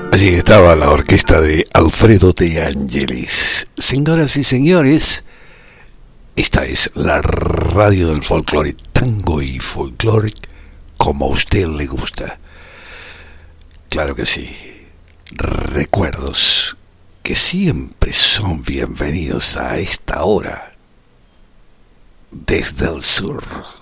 Allí estaba la orquesta de Alfredo De Angelis. Señoras y señores, esta es la radio del folclore, tango y folclore como a usted le gusta. Claro que sí, recuerdos que siempre son bienvenidos a esta hora desde el sur.